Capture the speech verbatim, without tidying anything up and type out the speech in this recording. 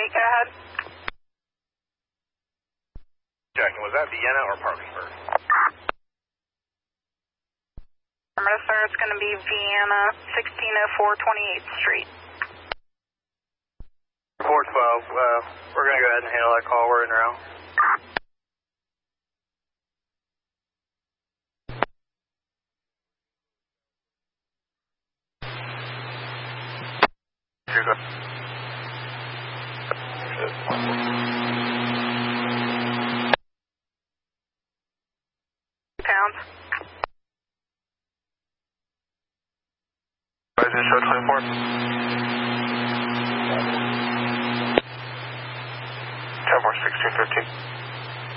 eight, go ahead. Checking, was that Vienna or Parkersburg? Sir, it's going to be Vienna, sixteen oh four twenty-eighth Street. four twelve, uh, we're going to go ahead and handle that call. We're in route. You're good. Pounds. Show twenty-four.